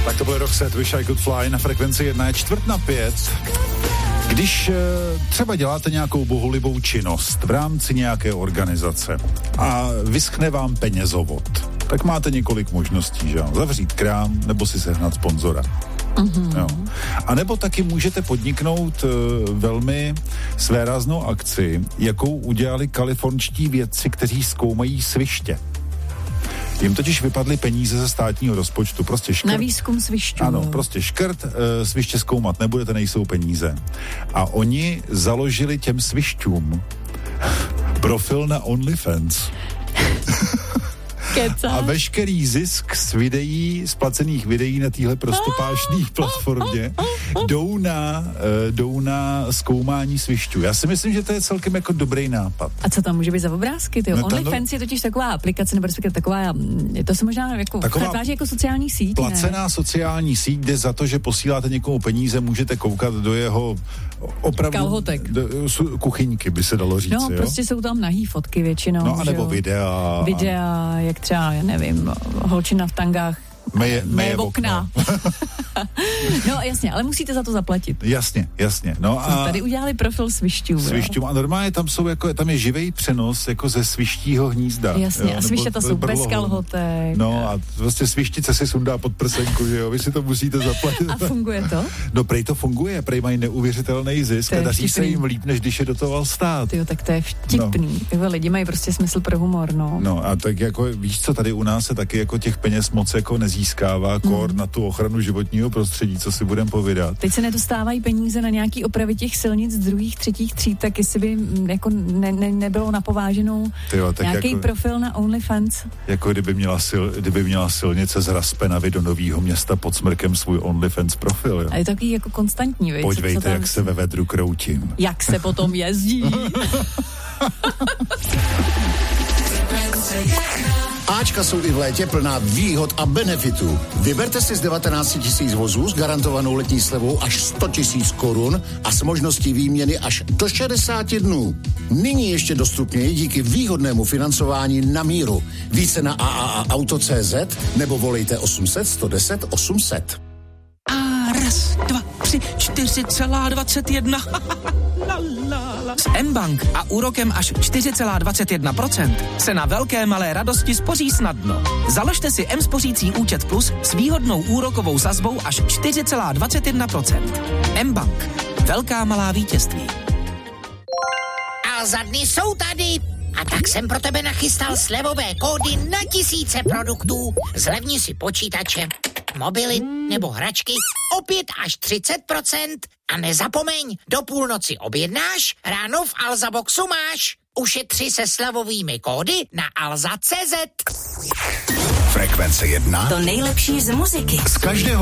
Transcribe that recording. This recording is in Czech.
Tak to byl Roxette, Wish I Could Fly na Frekvenci 1, je 4:45. Když třeba děláte nějakou bohulibou činnost v rámci nějaké organizace a vyschne vám penězovod, tak máte několik možností, že? Zavřít krám nebo si sehnat sponzora. Jo. A nebo taky můžete podniknout velmi svéráznou akci, jakou udělali kalifornští vědci, kteří zkoumají sviště. Jim totiž vypadly peníze ze státního rozpočtu, prostě škrt. Na výzkum svišťů. Ano, prostě škrt, sviště zkoumat nebudete, nejsou peníze. A oni založili těm svišťům profil na OnlyFans. A veškerý zisk z videí, z placených videí na téhle prostopášné platformě jdou na zkoumání svišťů. Já si myslím, že to je celkem jako dobrý nápad. A co tam může být za obrázky? No, OnlyFans je totiž taková aplikace, nebo respektive taková, to se možná jako tváří jako sociální síť. Placená ne? Sociální síť, kde za to, že posíláte někomu peníze, můžete koukat do jeho opravdu kalhotek. Kuchyňky, by se dalo říct. No, prostě jsou tam nahý fotky většinou. No, anebo videa. Videa, jak třeba, já nevím, holčina v tangách meje okna. No jasně, ale musíte za to zaplatit. Jasně. No a tady udělali profil svišťů. A normálně tam je živej přenos jako ze svištího hnízda. Jasně, a svištěta jsou bez kalhotek. No a vlastně svištice si sundá pod prsenku, že jo, vy si to musíte zaplatit. A funguje to? No prej to funguje, prej mají neuvěřitelný zisk a daří se jim líp, než když je dotoval stát. Jo, tak to je vtipný. No. Lidi mají prostě smysl pro humor, no. No a tak jako víš co, tady u nás se taky jako těch peněz moc jako získává kor na tu ochranu životního prostředí, co si budeme povídat. Teď se nedostávají peníze na nějaký opravy těch silnic z druhých, třetích tříd, tak jestli by jako nebylo napováženou nějaký jako, profil na OnlyFans. Jako kdyby měla silnice z Raspenavy do Nového Města pod Smrkem svůj OnlyFans profil. Jo. A je to takový jako konstantní, věc. Podívejte, jak se ve vedru kroutím. Jak se potom jezdí. Ačka jsou i v létě plná výhod a benefitů. Vyberte si z 19 000 vozů s garantovanou letní slevou až 100 000 korun a s možností výměny až do 60 dnů. Nyní ještě dostupněji díky výhodnému financování na míru. Více na AAAauto.cz nebo volejte 800 110 800. A 1, 2, 3, 4,21. S mBank a úrokem až 4,21% se na velké malé radosti spoří snadno. Založte si mSpořící účet Plus s výhodnou úrokovou sazbou až 4,21%. mBank. Velká malá vítězství. A za dny jsou tady. A tak jsem pro tebe nachystal slevové kódy na tisíce produktů. Zlevni si počítače, mobily nebo hračky o 5 až 30%. A nezapomeň, do půlnoci objednáš, ráno v Alza Boxu máš. Ušetři se slevovými kódy na alza.cz. Frekvence 1. To nejlepší z muziky. Z každého